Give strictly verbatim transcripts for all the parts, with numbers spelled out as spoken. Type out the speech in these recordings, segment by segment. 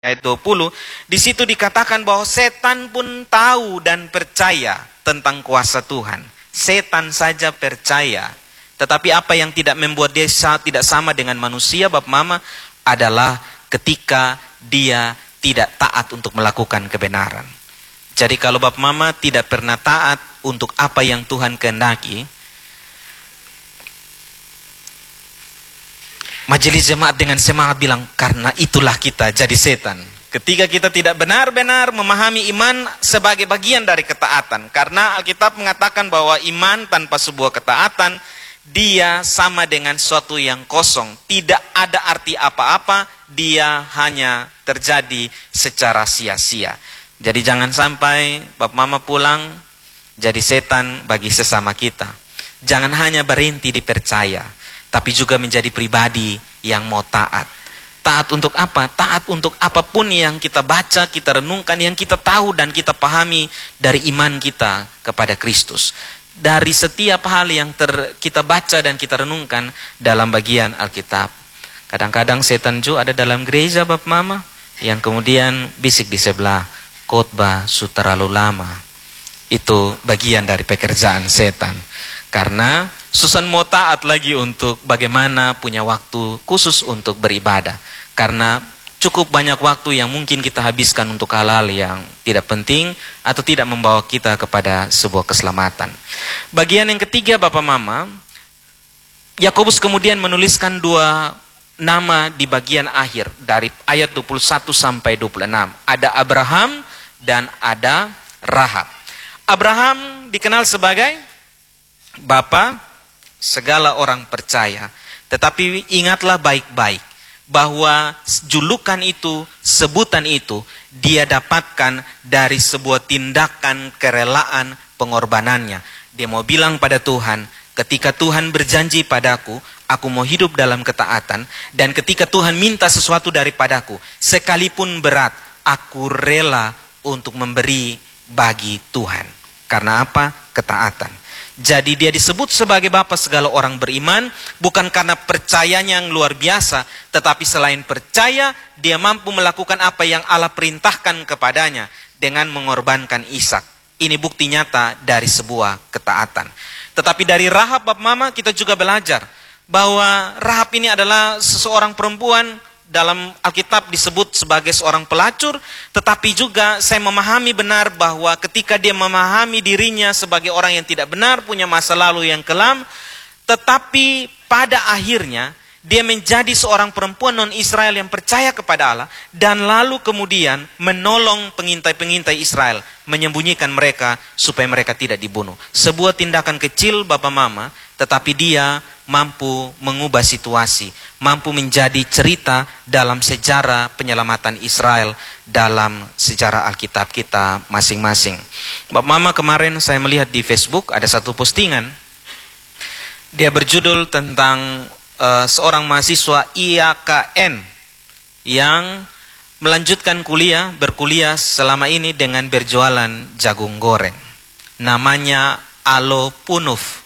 ayat dua puluh, di situ dikatakan bahwa setan pun tahu dan percaya tentang kuasa Tuhan. Setan saja percaya. Tetapi apa yang tidak membuat dia tidak sama dengan manusia, Bapak Mama, adalah ketika dia tidak taat untuk melakukan kebenaran. Jadi kalau Bapak Mama tidak pernah taat untuk apa yang Tuhan kehendaki, majelis jemaat dengan semangat bilang, karena itulah kita jadi setan. Ketika kita tidak benar-benar memahami iman sebagai bagian dari ketaatan. Karena Alkitab mengatakan bahwa iman tanpa sebuah ketaatan, dia sama dengan sesuatu yang kosong. Tidak ada arti apa-apa, dia hanya terjadi secara sia-sia. Jadi jangan sampai Bapak Mama pulang jadi setan bagi sesama kita. Jangan hanya berhenti dipercaya, tapi juga menjadi pribadi yang mau taat. Taat untuk apa? Taat untuk apapun yang kita baca, kita renungkan, yang kita tahu dan kita pahami dari iman kita kepada Kristus. Dari setiap hal yang ter, kita baca dan kita renungkan dalam bagian Alkitab. Kadang-kadang setan juga ada dalam gereja, Bapak Mama, yang kemudian bisik di sebelah, khotbah sudah terlalu lama. Itu bagian dari pekerjaan setan. Karena susah mau taat lagi untuk bagaimana punya waktu khusus untuk beribadah. Karena cukup banyak waktu yang mungkin kita habiskan untuk hal-hal yang tidak penting atau tidak membawa kita kepada sebuah keselamatan. Bagian yang ketiga, Bapak Mama, Yakobus kemudian menuliskan dua nama di bagian akhir dari ayat dua puluh satu sampai dua puluh enam. Ada Abraham dan ada Rahab. Abraham dikenal sebagai Bapa segala orang percaya. Tetapi ingatlah baik-baik bahwa julukan itu, sebutan itu dia dapatkan dari sebuah tindakan kerelaan pengorbanannya. Dia mau bilang pada Tuhan, ketika Tuhan berjanji padaku, aku mau hidup dalam ketaatan, dan ketika Tuhan minta sesuatu daripadaku, sekalipun berat, aku rela untuk memberi bagi Tuhan. Karena apa? Ketaatan. Jadi dia disebut sebagai Bapa segala orang beriman, bukan karena percayanya yang luar biasa, tetapi selain percaya, dia mampu melakukan apa yang Allah perintahkan kepadanya dengan mengorbankan Ishak. Ini bukti nyata dari sebuah ketaatan. Tetapi dari Rahab, Bapak Mama, kita juga belajar bahwa Rahab ini adalah seseorang perempuan dalam Alkitab disebut sebagai seorang pelacur, tetapi juga saya memahami benar bahwa ketika dia memahami dirinya sebagai orang yang tidak benar, punya masa lalu yang kelam, tetapi pada akhirnya dia menjadi seorang perempuan non-Israel yang percaya kepada Allah, dan lalu kemudian menolong pengintai-pengintai Israel, menyembunyikan mereka supaya mereka tidak dibunuh. Sebuah tindakan kecil, Bapak Mama, tetapi dia mampu mengubah situasi, mampu menjadi cerita dalam sejarah penyelamatan Israel dalam sejarah Alkitab kita masing-masing. Bapak Mama, kemarin saya melihat di Facebook ada satu postingan, dia berjudul tentang uh, seorang mahasiswa I A K N yang melanjutkan kuliah, berkuliah selama ini dengan berjualan jagung goreng. Namanya Alo Punuf.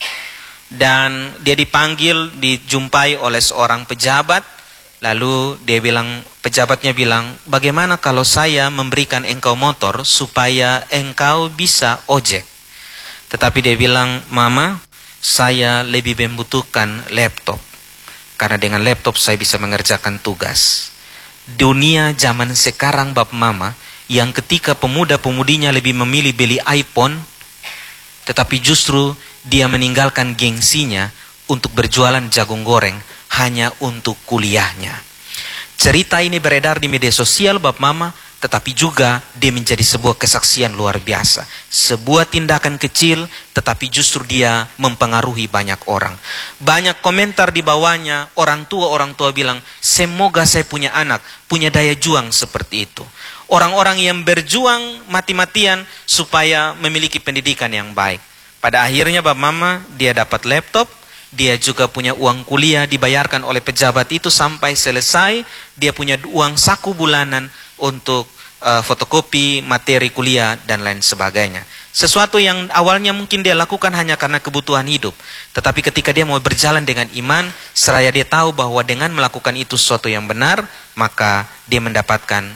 Dan dia dipanggil, dijumpai oleh seorang pejabat. Lalu dia bilang, pejabatnya bilang, bagaimana kalau saya memberikan engkau motor supaya engkau bisa ojek? Tetapi dia bilang, Mama, saya lebih membutuhkan laptop. Karena dengan laptop saya bisa mengerjakan tugas. Dunia zaman sekarang, Bapak Mama, yang ketika pemuda-pemudinya lebih memilih beli iPhone, tetapi justru dia meninggalkan gengsinya untuk berjualan jagung goreng hanya untuk kuliahnya. Cerita ini beredar di media sosial, Bapak Mama, tetapi juga dia menjadi sebuah kesaksian luar biasa. Sebuah tindakan kecil, tetapi justru dia mempengaruhi banyak orang. Banyak komentar di bawahnya, orang tua-orang tua bilang, semoga saya punya anak, punya daya juang seperti itu. Orang-orang yang berjuang mati-matian supaya memiliki pendidikan yang baik. Pada akhirnya Bapak Mama, dia dapat laptop, dia juga punya uang kuliah dibayarkan oleh pejabat itu sampai selesai, dia punya uang saku bulanan untuk uh, fotokopi, materi kuliah, dan lain sebagainya. Sesuatu yang awalnya mungkin dia lakukan hanya karena kebutuhan hidup. Tetapi ketika dia mau berjalan dengan iman, seraya dia tahu bahwa dengan melakukan itu sesuatu yang benar, maka dia mendapatkan